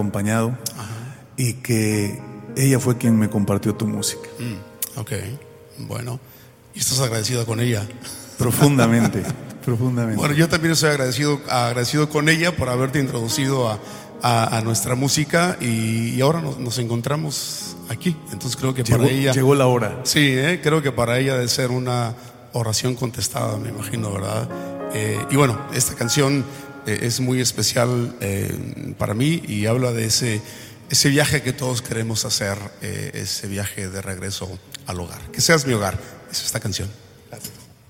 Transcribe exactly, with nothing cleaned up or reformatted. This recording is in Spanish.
acompañado. Ajá. Y que ella fue quien me compartió tu música. Mm, ok, bueno. ¿Y estás agradecido con ella? Profundamente, profundamente. Bueno, yo también estoy agradecido, agradecido con ella por haberte introducido a, a, a nuestra música y, y ahora nos, nos encontramos aquí. Entonces creo que llegó, para ella... Llegó la hora. Sí, eh, creo que para ella debe ser una oración contestada, me imagino, ¿verdad? Eh, y bueno, esta canción eh, es muy especial eh, para mí y habla de ese... ese viaje que todos queremos hacer, eh, ese viaje de regreso al hogar. Que seas mi hogar, es esta canción. Gracias.